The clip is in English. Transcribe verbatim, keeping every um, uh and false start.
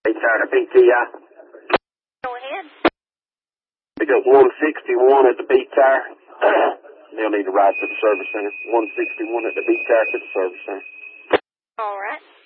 Hey, tired of P T I? Go ahead. They got one sixty-one at the beat tire. They'll need to ride to the service center. one sixty-one at the beat tire to the service center. All right.